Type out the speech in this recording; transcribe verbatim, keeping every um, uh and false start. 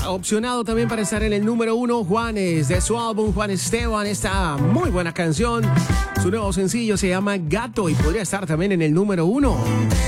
opcionado también para estar en el número uno. Juanes, de su álbum Juan Esteban, esta muy buena canción. Su nuevo sencillo se llama Gato y podría estar también en el número uno.